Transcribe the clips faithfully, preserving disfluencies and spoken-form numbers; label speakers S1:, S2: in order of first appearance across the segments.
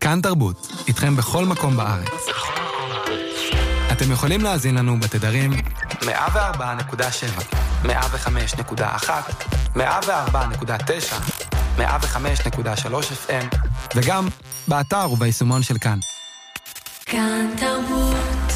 S1: כאן תרבות, איתכם בכל מקום בארץ. אתם יכולים להאזין לנו בתדרים מאה וארבע נקודה שבע, מאה וחמש נקודה אחת, מאה וארבע נקודה תשע, מאה וחמש נקודה שלוש אף אם, וגם באתר וביישומון של כאן.
S2: כאן תרבות.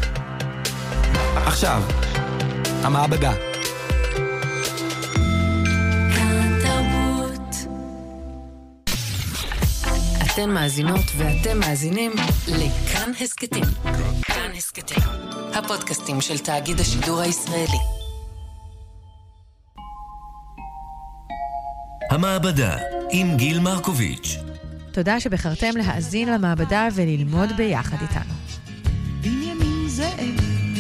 S1: עכשיו, המעבדה.
S2: כאן תרבות. אתן מאזינות ואתם מאזינים לכאן הסקטים. כאן הסקטים. הפודקאסטים של תאגיד השידור הישראלי.
S3: המעבדה עם גיל מרקוביץ'.
S4: תודה שבחרתם להאזין למעבדה וללמוד ביחד איתנו.
S2: בנימין זאב.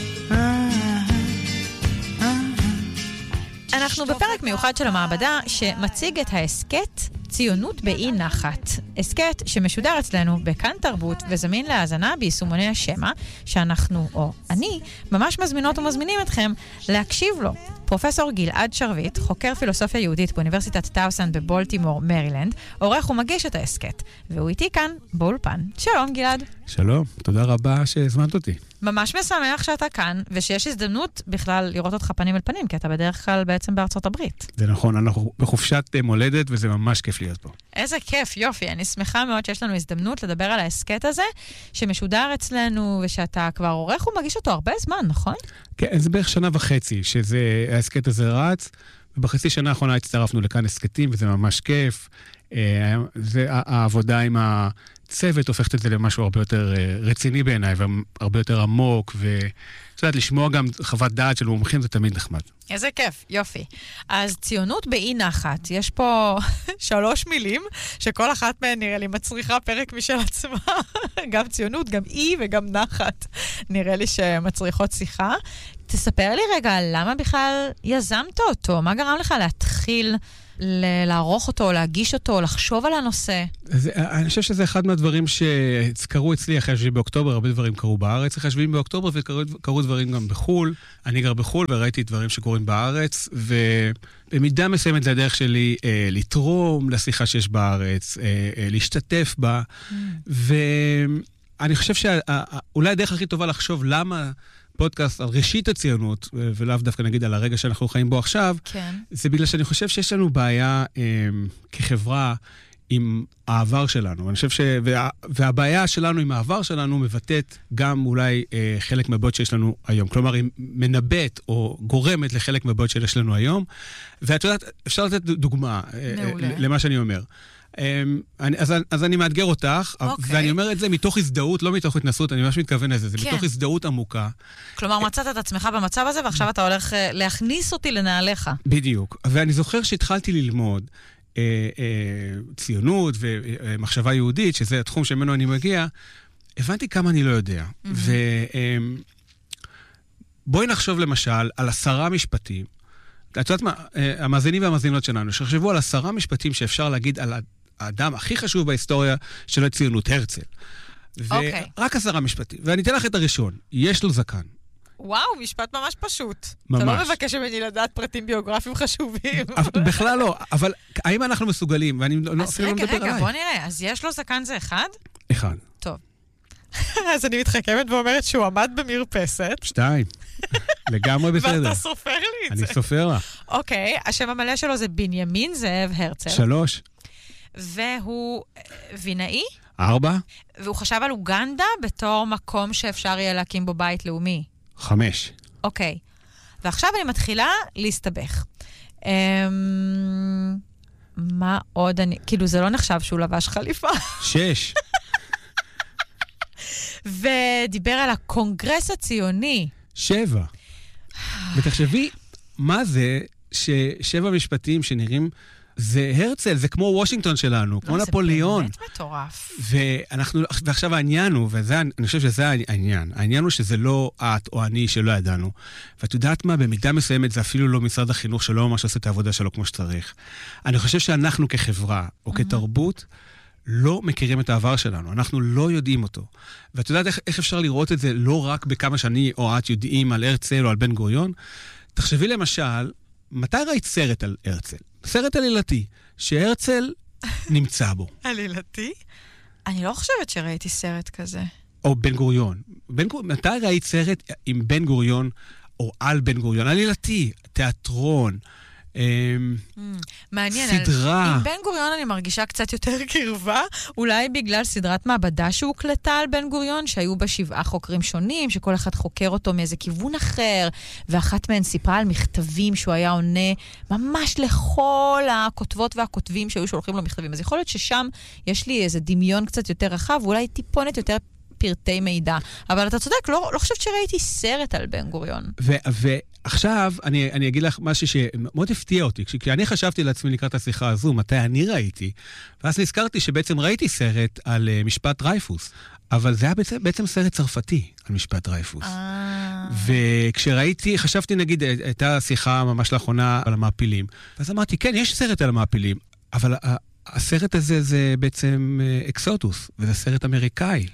S4: אנחנו בפרק מיוחד של המעבדה שמציג את העסקת ציונות באי נחת. עסקת שמשודר אצלנו בכאן תרבות וזמין להאזנה ביישומוני השמה, שאנחנו, או אני, ממש מזמינות ומזמינים אתכם להקשיב לו. פרופסור גלעד שרביט, חוקר פילוסופיה יהודית באוניברסיטת טאוסנד בבולטימור, מרילנד, עורך ומגיש את העסקת. והוא איתי כאן באולפן. שלום גלעד.
S5: שלום, תודה רבה שהזמנת אותי.
S4: ממש משמח שאתה כאן, ושיש הזדמנות בכלל לראות אותך פנים אל פנים, כי אתה בדרך כלל בעצם בארצות הברית.
S5: זה נכון, אנחנו בחופשת מולדת, וזה ממש כיף להיות פה.
S4: איזה כיף, יופי. אני שמחה מאוד שיש לנו הזדמנות לדבר על העסקת הזה, שמשודר אצלנו, ושאתה כבר עורך ומגיש אותו הרבה זמן, נכון?
S5: כן, זה בערך שנה וחצי, שזה, העסקת הזה רץ, ובחצי שנה האחרונה הצטרפנו לכאן עסקתים, וזה ממש כיף. זה העבודה עם הצוות הופכת את זה למשהו הרבה יותר רציני בעיניי, והרבה יותר עמוק, ואתה יודעת, לשמוע גם חוות דעת של מומחים זה תמיד נחמד.
S4: איזה כיף, יופי. אז ציונות באי נחת, יש פה שלוש מילים, שכל אחת מהן נראה לי מצריכה פרק משל עצמה, גם ציונות, גם אי וגם נחת, נראה לי שמצריכות שיחה. תספר לי רגע, למה בכלל יזמת אותו? מה גרם לך להתחיל לערוך אותו, להגיש אותו, לחשוב על הנושא?
S5: זה, אני חושב שזה אחד מהדברים שקרו אצלי אחרי השביעי באוקטובר, הרבה דברים קרו בארץ אחרי השביעי באוקטובר, וקרו דברים גם בחול. אני גר בחול וראיתי דברים שקורים בארץ, ובמידה מסוימת זה הדרך שלי אה, לתרום לשיחה שיש בארץ, אה, אה, להשתתף בה, mm. ואני חושב שאולי הדרך הכי טובה לחשוב למה פודקאסט על ראשית הציונות, ולאו דווקא נגיד על הרגע שאנחנו חיים בו עכשיו, כן. זה בגלל שאני חושב שיש לנו בעיה אה, כחברה עם העבר שלנו. אני חושב ש... וה... והבעיה שלנו עם העבר שלנו מבטאת גם אולי אה, חלק מהבעיות שיש לנו היום. כלומר, היא מנבאת או גורמת לחלק מהבעיות שיש לנו היום. ואת יודעת, אפשר לתת דוגמה אה, למה שאני אומר. אז, אז אני מאתגר אותך, okay. ואני אומר את זה מתוך הזדהות, לא מתוך התנסות, אני ממש מתכוון לזה, זה כן. מתוך הזדהות עמוקה.
S4: כלומר, מצאת את עצמך במצב הזה, ועכשיו אתה הולך להכניס אותי לנעליך.
S5: בדיוק, ואני זוכר שהתחלתי ללמוד אה, אה, ציונות ומחשבה יהודית, שזה התחום שממנו אני מגיע, הבנתי כמה אני לא יודע. Mm-hmm. ובואי נחשוב למשל על עשרה משפטים, את יודעת מה, המאזינים והמאזינות שלנו, שחשבו על עשרה משפטים שאפשר להגיד על האדם הכי חשוב בהיסטוריה של הציונות, הרצל.
S4: אוקיי.
S5: ורק עשרה משפטים. ואני אתן לך את הראשון, יש לו זקן.
S4: וואו, משפט ממש פשוט.
S5: ממש.
S4: אתה לא מבקש ממני לדעת פרטים ביוגרפיים חשובים.
S5: בכלל לא, אבל האם אנחנו מסוגלים, ואני לא אפילו לא מדבר עליי.
S4: אז רגע, רגע, בוא נראה. אז יש לו זקן זה אחד?
S5: אחד.
S4: טוב. אז אני מתחכמת ואומרת שהוא עמד במרפסת.
S5: שתיים. לגמרי בסדר.
S4: ואתה סופר לי את זה.
S5: אני סופר לה.
S4: אוקיי, השם המלא שלו זה בנימין זאב הרצל.
S5: שלוש.
S4: והוא וינאי?
S5: ארבע.
S4: והוא חשב על אוגנדה בתור מקום שאפשר יהיה להקים בו בית לאומי.
S5: חמש.
S4: אוקיי. ועכשיו אני מתחילה להסתבך. מה עוד אני... כאילו זה לא נחשב שהוא לבש חליפה.
S5: שש.
S4: ודיבר על הקונגרס הציוני.
S5: שבע. ותחשבי, מה זה ששבע משפטים שנראים, זה הרצל, זה כמו וושינגטון שלנו, כמו נפוליאון.
S4: זה באמת מטורף.
S5: ואנחנו, ועכשיו העניין הוא, וזה, אני חושב שזה העניין, העניין הוא שזה לא את או אני שלא ידענו. ואת יודעת מה, במידה מסוימת זה אפילו לא משרד החינוך שלא ממש עושה את העבודה שלו כמו שצריך. אני חושב שאנחנו כחברה או כתרבות, לא מכירים את העבר שלנו, אנחנו לא יודעים אותו. ואת יודעת איך, איך אפשר לראות את זה לא רק בכמה שאני או את יודעים על הרצל או על בן גוריון? תחשבי למשל, מתי ראית סרט על הרצל? סרט עלילתי, שהרצל נמצא בו.
S4: עלילתי? אני לא חושבת שראיתי סרט כזה.
S5: או בן גוריון. בן גוריון, מתי ראית סרט עם בן גוריון, או על בן גוריון? עלילתי, תיאטרון,
S4: מעניין.
S5: סדרה.
S4: עם בן גוריון אני מרגישה קצת יותר קרבה, אולי בגלל סדרת מעבדה שהוקלטה על בן גוריון, שהיו בה שבעה חוקרים שונים, שכל אחד חוקר אותו מאיזה כיוון אחר, ואחת מהן סיפרה על מכתבים שהוא היה עונה ממש לכל הכותבות והכותבים שהיו שולחים לו מכתבים. אז יכול להיות ששם יש לי איזה דמיון קצת יותר רחב, ואולי טיפונת יותר פרטי מידע. אבל אתה צודק, לא, לא חושבת שראיתי סרט על בן גוריון.
S5: ו... ו... עכשיו, אני, אני אגיד לך משהו שמאוד הפתיע אותי. כשאני חשבתי לעצמי לקראת השיחה הזו, מתי אני ראיתי, ואז נזכרתי שבעצם ראיתי סרט על uh, משפט דרייפוס, אבל זה היה בעצם, בעצם סרט צרפתי על משפט דרייפוס. וכשראיתי, חשבתי נגיד, הייתה שיחה ממש לאחרונה על המעפילים, ואז אמרתי, כן, יש סרט על המעפילים, אבל הסרט הזה זה בעצם אקסודוס, וזה סרט אמריקאי.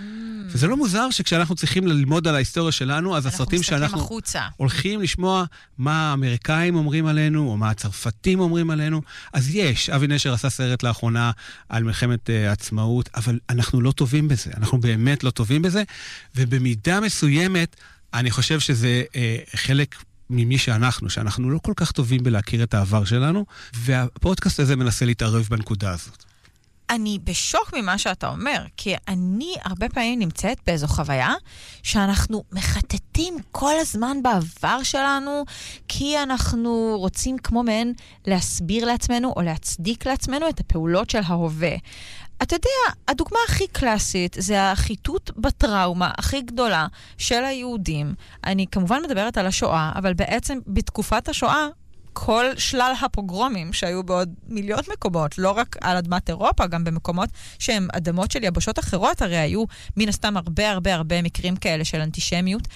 S5: וזה לא מוזר שכשאנחנו צריכים ללמוד על ההיסטוריה שלנו, אז הסרטים שאנחנו
S4: החוצה.
S5: הולכים לשמוע מה האמריקאים אומרים עלינו, או מה הצרפתים אומרים עלינו, אז יש. אבי נשר עשה סרט לאחרונה על מלחמת uh, עצמאות, אבל אנחנו לא טובים בזה. אנחנו באמת לא טובים בזה, ובמידה מסוימת, אני חושב שזה uh, חלק ממי שאנחנו, שאנחנו לא כל כך טובים בלהכיר את העבר שלנו, והפודקאסט הזה מנסה להתערב בנקודה הזאת.
S4: אני בשוק ממה שאתה אומר, כי אני הרבה פעמים נמצאת באיזו חוויה שאנחנו מחטטים כל הזמן בעבר שלנו, כי אנחנו רוצים כמו מהן להסביר לעצמנו או להצדיק לעצמנו את הפעולות של ההווה. אתה יודע, הדוגמה הכי קלאסית זה החיטוט בטראומה הכי גדולה של היהודים. אני כמובן מדברת על השואה, אבל בעצם בתקופת השואה, כל שלל הפוגרומים שהיו בעוד מיליון מקומות, לא רק על אדמת אירופה, גם במקומות שהם אדמות של יבשות אחרות, הרי היו מן הסתם הרבה הרבה הרבה מקרים כאלה של אנטישמיות,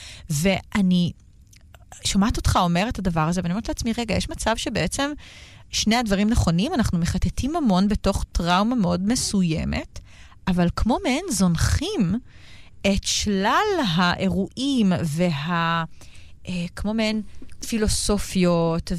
S4: ואני שומעת אותך אומר את הדבר הזה, ואני אומרת לעצמי, רגע, יש מצב שבעצם שני הדברים נכונים, אנחנו מחטטים המון בתוך טראומה מאוד מסוימת, אבל כמו מהן זונחים את שלל האירועים וה... כמו מהן פילוסופיות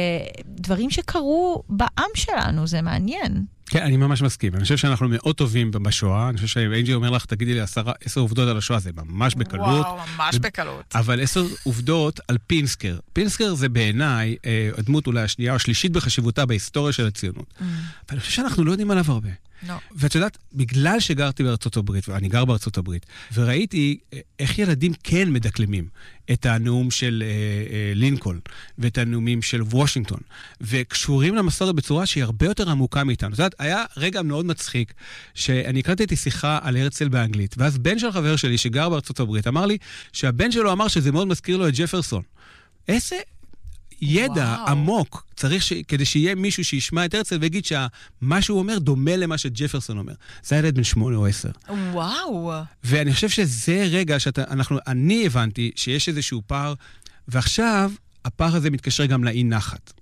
S4: ודברים שקרו בעם שלנו, זה מעניין.
S5: כן, אני ממש מסכים. אני חושב שאנחנו מאוד טובים בשואה. אני חושב שאנג'י אומר לך, תגידי לי, עשר, עשר עובדות על השואה, זה ממש בקלות.
S4: וואו, ממש בקלות.
S5: אבל עשר עובדות על פינסקר. פינסקר זה בעיניי, הדמות אולי השנייה או השלישית בחשיבותה בהיסטוריה של הציונות. Mm. ואני חושב שאנחנו לא יודעים עליו הרבה.
S4: No.
S5: ואת יודעת, בגלל שגרתי בארצות הברית, ואני גר בארצות הברית, וראיתי איך ילדים כן מדקלמים את הנאום של אה, אה, לינקולן, ואת הנאומים של וושינגטון, וקשורים למסורת בצורה שהיא הרבה יותר עמוקה מאיתנו. את יודעת, היה רגע מאוד מצחיק, שאני הקלטתי שיחה על הרצל באנגלית, ואז בן של חבר שלי שגר בארצות הברית, אמר לי שהבן שלו אמר שזה מאוד מזכיר לו את ג'פרסון. איזה... ידע וואו. עמוק, צריך ש... כדי שיהיה מישהו שישמע את הרצל ויגיד שמה שהוא אומר דומה למה שג'פרסון אומר. זה ילד בן שמונה או עשר.
S4: וואו.
S5: ואני חושב שזה רגע שאנחנו, אני הבנתי שיש איזשהו פער, ועכשיו הפער הזה מתקשר גם לאי נחת.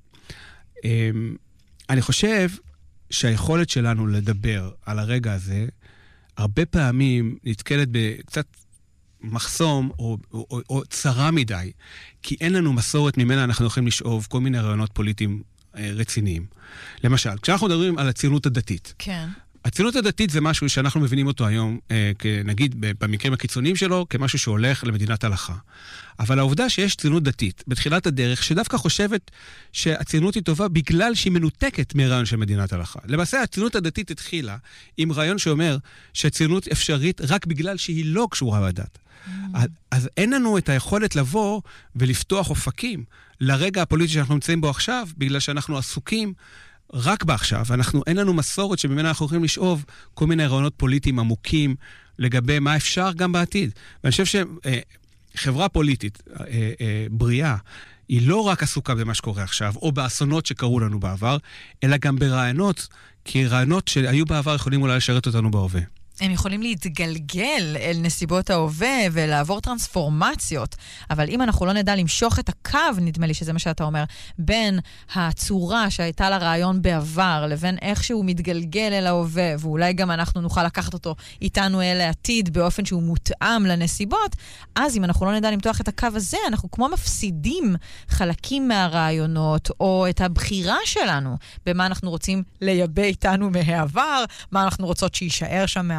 S5: אני חושב שהיכולת שלנו לדבר על הרגע הזה, הרבה פעמים נתקלת בקצת מחסום או, או, או, או צרה מדי, כי אין לנו מסורת ממנה אנחנו יכולים לשאוב כל מיני רעיונות פוליטיים אה, רציניים. למשל, כשאנחנו מדברים על הציונות הדתית,
S4: כן.
S5: הציונות הדתית זה משהו שאנחנו מבינים אותו היום, אה, נגיד במקרים הקיצוניים שלו, כמשהו שהולך למדינת הלכה. אבל העובדה שיש ציונות דתית בתחילת הדרך, שדווקא חושבת שהציונות היא טובה בגלל שהיא מנותקת מרעיון של מדינת הלכה. למעשה, הציונות הדתית התחילה עם רעיון שאומר שהציונות אפשרית רק בגלל שהיא לא קשורה בדת. אז, אז אין לנו את היכולת לבוא ולפתוח אופקים לרגע הפוליטי שאנחנו נמצאים בו עכשיו, בגלל שאנחנו עסוקים רק בעכשיו. אנחנו, אין לנו מסורת שממנה אנחנו יכולים לשאוב כל מיני רעיונות פוליטיים עמוקים לגבי מה אפשר גם בעתיד. ואני חושב שחברה פוליטית בריאה היא לא רק עסוקה במה שקורה עכשיו, או באסונות שקרו לנו בעבר, אלא גם ברעיונות, כי רעיונות שהיו בעבר יכולים אולי לשרת אותנו בהווה.
S4: הם יכולים להתגלגל אל נסיבות ההווה ולעבור טרנספורמציות, אבל אם אנחנו לא נדע למשוך את הקו, נדמה לי שזה מה שאתה אומר, בין הצורה שהייתה לרעיון בעבר, לבין איך שהוא מתגלגל אל ההווה, ואולי גם אנחנו נוכל לקחת אותו איתנו אל העתיד באופן שהוא מותאם לנסיבות, אז אם אנחנו לא נדע למתוח את הקו הזה, אנחנו כמו מפסידים חלקים מהרעיונות, או את הבחירה שלנו, במה אנחנו רוצים לייבא איתנו מהעבר, מה אנחנו רוצות שיישאר שם מאחור,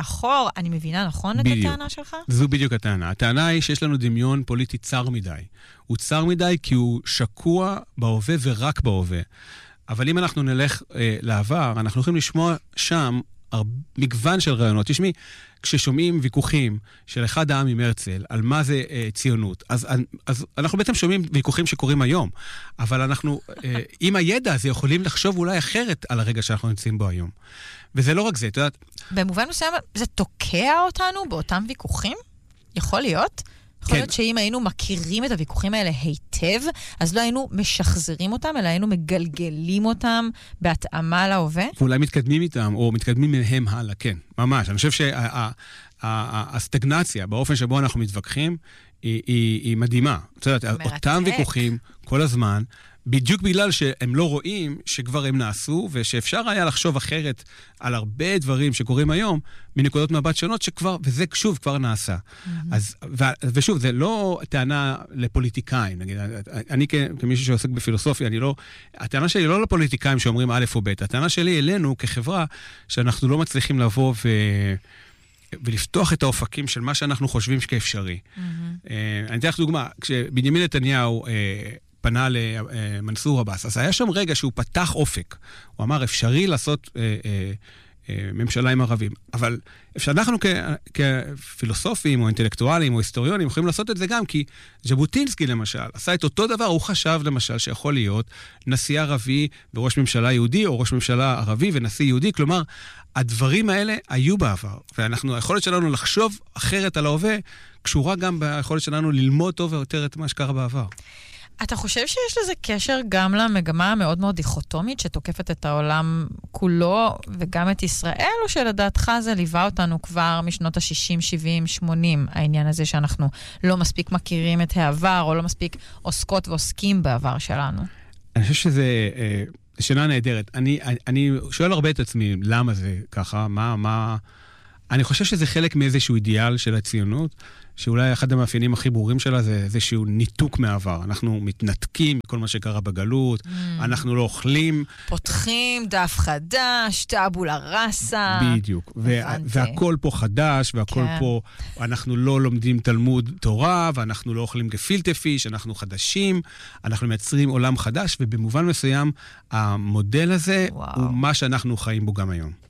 S4: מאחור. אני מבינה נכון את
S5: בדיוק.
S4: הטענה שלך?
S5: זו בדיוק הטענה. הטענה היא שיש לנו דמיון פוליטי צר מדי. הוא צר מדי כי הוא שקוע בהווה ורק בהווה. אבל אם אנחנו נלך אה, לעבר, אנחנו יכולים לשמוע שם הרבה, מגוון של רעיונות. תשמעי, כששומעים ויכוחים של אחד העם עם הרצל, על מה זה אה, ציונות, אז, אז אנחנו בעצם שומעים ויכוחים שקורים היום, אבל אנחנו, אה, עם הידע הזה, יכולים לחשוב אולי אחרת על הרגע שאנחנו נמצאים בו היום. וזה לא רק זה, את יודעת...
S4: במובן מסוים, זה תוקע אותנו באותם ויכוחים? יכול להיות? יכול להיות שאם היינו מכירים את הוויכוחים האלה היטב, אז לא היינו משחזרים אותם, אלא היינו מגלגלים אותם בהתאמה להווה?
S5: ואולי מתקדמים איתם, או מתקדמים מהם הלאה, כן, ממש. אני חושב שהסטגנציה, באופן שבו אנחנו מתווכחים, היא, היא, היא מדהימה. את יודעת, אותם ויכוחים כל הזמן, בדיוק בגלל שהם לא רואים שכבר הם נעשו, ושאפשר היה לחשוב אחרת על הרבה דברים שקורים היום, מנקודות מבט שונות שכבר, וזה שוב כבר נעשה. Mm-hmm. אז, ו, ושוב, זה לא טענה לפוליטיקאים, נגיד, אני כמישהו שעוסק בפילוסופיה, אני לא, הטענה שלי לא לפוליטיקאים שאומרים א' או ב', הטענה שלי אלינו כחברה, שאנחנו לא מצליחים לבוא ו... ולפתוח את האופקים של מה שאנחנו חושבים כאפשרי. Mm-hmm. אני אתן לך דוגמה, כשבנימין נתניהו פנה למנסור עבאס, אז היה שם רגע שהוא פתח אופק. הוא אמר, אפשרי לעשות אה, אה, אה, ממשלה עם ערבים. אבל אנחנו כ, כפילוסופים או אינטלקטואלים או היסטוריונים יכולים לעשות את זה גם, כי ז'בוטינסקי למשל עשה את אותו דבר, הוא חשב למשל שיכול להיות נשיא ערבי וראש ממשלה יהודי, או ראש ממשלה ערבי ונשיא יהודי, כלומר, הדברים האלה היו בעבר, ואנחנו, היכולת שלנו לחשוב אחרת על ההווה, קשורה גם ביכולת שלנו ללמוד טוב ויותר את מה שקרה בעבר.
S4: אתה חושב שיש לזה קשר גם למגמה המאוד מאוד דיכוטומית שתוקפת את העולם כולו וגם את ישראל, או שלדעתך זה ליווה אותנו כבר משנות ה-שישים, שבעים, שמונים, העניין הזה שאנחנו לא מספיק מכירים את העבר, או לא מספיק עוסקות ועוסקים בעבר שלנו?
S5: אני חושב שזה אה, שאלה נהדרת. אני, אני, אני שואל הרבה את עצמי, למה זה ככה? מה, מה... אני חושב שזה חלק מאיזשהו אידיאל של הציונות, שאולי אחד המאפיינים הכי ברורים שלה זה איזשהו ניתוק מהעבר. אנחנו מתנתקים מכל מה שקרה בגלות, mm. אנחנו לא אוכלים.
S4: פותחים דף חדש, טאבולה ראסה.
S5: בדיוק. וה, והכל פה חדש, והכל כן. פה, אנחנו לא לומדים תלמוד תורה, ואנחנו לא אוכלים גפילטע פיש, אנחנו חדשים, אנחנו מייצרים עולם חדש, ובמובן מסוים, המודל הזה וואו. הוא מה שאנחנו חיים בו גם היום.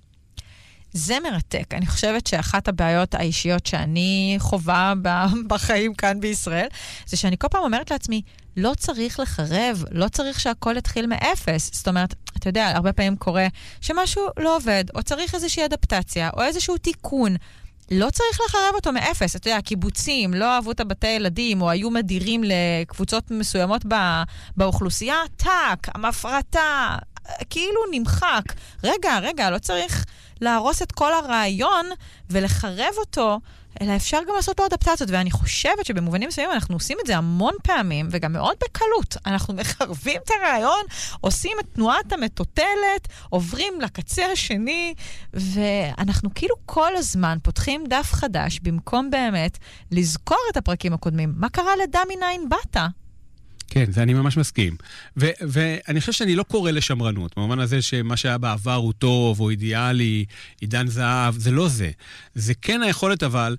S4: זה מרתק. אני חושבת שאחת הבעיות האישיות שאני חובה בחיים כאן בישראל, זה שאני כל פעם אומרת לעצמי, לא צריך לחרב, לא צריך שהכל יתחיל מאפס. זאת אומרת, אתה יודע, הרבה פעמים קורה שמשהו לא עובד, או צריך איזושהי אדפטציה, או איזשהו תיקון. לא צריך לחרב אותו מאפס. אתה יודע, הקיבוצים לא אהבו את הבתי ילדים, או היו מדירים לקבוצות מסוימות באוכלוסייה, טק, המפרטה, כאילו נמחק. רגע, רגע, לא צריך להרוס את כל הרעיון ולחרב אותו, אלא אפשר גם לעשות לו אדפטציות, ואני חושבת שבמובנים מסוימים אנחנו עושים את זה המון פעמים, וגם מאוד בקלות. אנחנו מחרבים את הרעיון, עושים את תנועת המטוטלת, עוברים לקצה השני, ואנחנו כאילו כל הזמן פותחים דף חדש, במקום באמת לזכור את הפרקים הקודמים. מה קרה לדע מניין באת?
S5: כן, זה אני ממש מסכים. ו- ואני חושב שאני לא קורא לשמרנות, במובן הזה שמה שהיה בעבר הוא טוב, או אידיאלי, עידן זהב, זה לא זה. זה כן היכולת אבל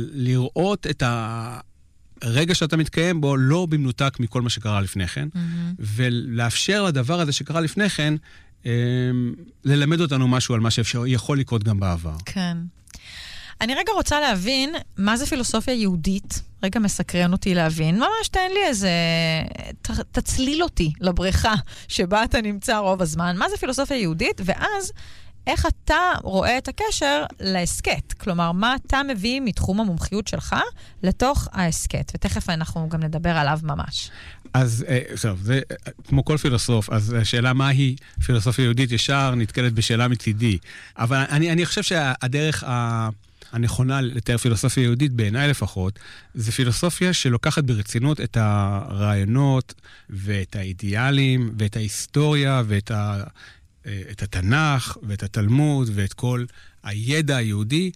S5: לראות את הרגע שאתה מתקיים בו, לא במנותק מכל מה שקרה לפני כן, mm-hmm. ולאפשר לדבר הזה שקרה לפני כן, ללמד אותנו משהו על מה שיכול לקרות גם בעבר.
S4: כן. אני רגע רוצה להבין מה זה פילוסופיה יהודית. רגע מסקרן אותי להבין. ממש תן לי איזה... ת, תצליל אותי לבריכה שבה אתה נמצא רוב הזמן. מה זה פילוסופיה יהודית? ואז איך אתה רואה את הקשר לעסקט? כלומר, מה אתה מביא מתחום המומחיות שלך לתוך העסקט? ותכף אנחנו גם נדבר עליו ממש.
S5: אז, טוב, זה כמו כל פילוסוף, אז השאלה מה היא פילוסופיה יהודית ישר נתקלת בשאלה מצידי. אבל אני, אני חושב שהדרך ה... הנכונה לתאר פילוסופיה יהודית, בעיניי לפחות, זה פילוסופיה שלוקחת ברצינות את הרעיונות ואת האידיאלים ואת ההיסטוריה ואת ה, את התנ"ך ואת התלמוד ואת כל הידע היהודי,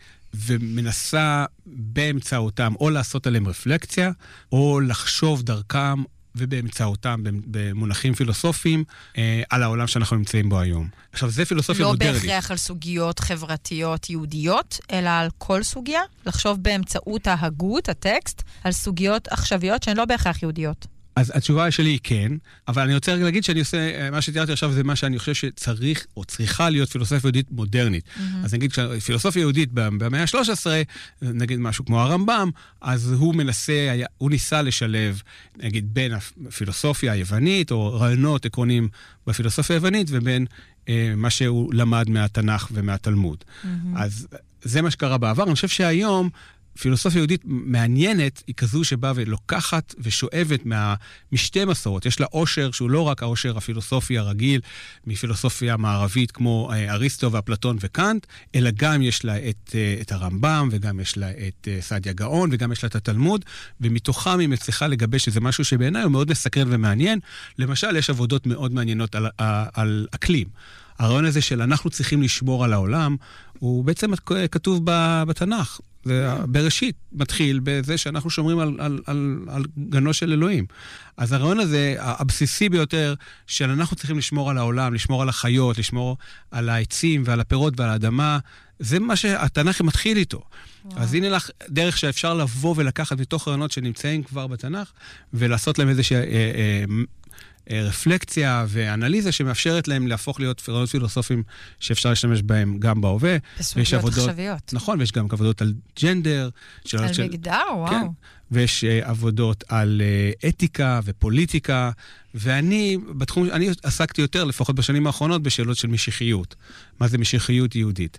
S5: ומנסה באמצעותם או לעשות עליהם רפלקציה, או לחשוב דרכם ובאמצעותם, במונחים פילוסופיים, על העולם שאנחנו נמצאים בו היום. עכשיו, זה פילוסופיה מודרנית.
S4: לא בהכרח על סוגיות חברתיות יהודיות, אלא על כל סוגיה, לחשוב באמצעות ההגות, הטקסט, על סוגיות עכשוויות שהן לא בהכרח יהודיות.
S5: אז התשובה שלי היא כן, אבל אני רוצה להגיד שאני עושה, מה שתיארתי עכשיו זה מה שאני חושב שצריך או צריכה להיות פילוסופיה יהודית מודרנית. Mm-hmm. אז נגיד, פילוסופיה יהודית במאה ה-שלוש עשרה, נגיד משהו כמו הרמב"ם, אז הוא מנסה, הוא ניסה לשלב, נגיד, בין הפילוסופיה היוונית, או רעיונות עקרוניים בפילוסופיה היוונית, ובין אה, מה שהוא למד מהתנ"ך ומהתלמוד. Mm-hmm. אז זה מה שקרה בעבר. אני חושב שהיום, פילוסופיה יהודית מעניינת היא כזו שבאה ולוקחת ושואבת מה, משתי מסורות. יש לה עושר שהוא לא רק העושר הפילוסופי הרגיל מפילוסופיה מערבית כמו אריסטו ואפלטון וקאנט, אלא גם יש לה את, את הרמב"ם וגם יש לה את סעדיה גאון וגם יש לה את התלמוד, ומתוכם היא מצליחה לגבש איזה משהו שבעיניי הוא מאוד מסקרן ומעניין. למשל, יש עבודות מאוד מעניינות על, על אקלים. הרעיון הזה של אנחנו צריכים לשמור על העולם, הוא בעצם כתוב בתנ"ך. זה בראשית מתחיל בזה שאנחנו שומרים על, על, על, על גנו של אלוהים. אז הרעיון הזה, הבסיסי ביותר, של אנחנו צריכים לשמור על העולם, לשמור על החיות, לשמור על העצים ועל הפירות ועל האדמה, זה מה שהתנ"ך מתחיל איתו. וואו. אז הנה לך דרך שאפשר לבוא ולקחת מתוך רעיונות שנמצאים כבר בתנ"ך, ולעשות להם איזושהי אה, אה, רפלקציה ואנליזה שמאפשרת להם להפוך להיות רעיונות פילוסופיים שאפשר להשתמש בהם גם בהווה.
S4: בסוגיות עכשוויות.
S5: נכון, ויש גם עבודות על ג'נדר.
S4: על של, מגדר, וואו. כן,
S5: ויש uh, עבודות על uh, אתיקה ופוליטיקה, ואני בתחום, אני עסקתי יותר, לפחות בשנים האחרונות, בשאלות של משיחיות. מה זה משיחיות יהודית?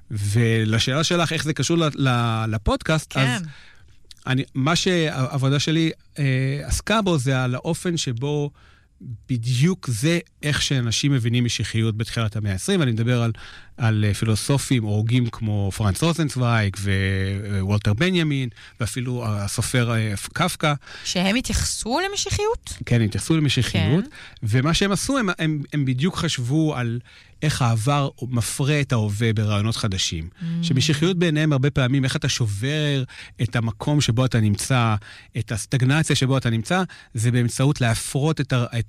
S5: ולשאלה שלך, איך זה קשור לפודקאסט,
S4: כן.
S5: אז אני, מה שהעבודה שלי uh, עסקה בו זה על האופן שבו בדיוק זה איך שאנשים מבינים משיחיות בתחילת המאה ה-עשרים, ואני מדבר על, על פילוסופים או הוגים כמו פרנץ רוזנצוויג ווולטר בנימין, ואפילו הסופר קפקא.
S4: שהם התייחסו למשיחיות?
S5: כן, התייחסו למשיחיות, כן. ומה שהם עשו, הם, הם, הם בדיוק חשבו על איך העבר מפרה את ההווה ברעיונות חדשים. Mm. שמשיחיות בעיניהם הרבה פעמים, איך אתה שובר את המקום שבו אתה נמצא, את הסטגנציה שבו אתה נמצא, זה באמצעות להפרות את, ה, את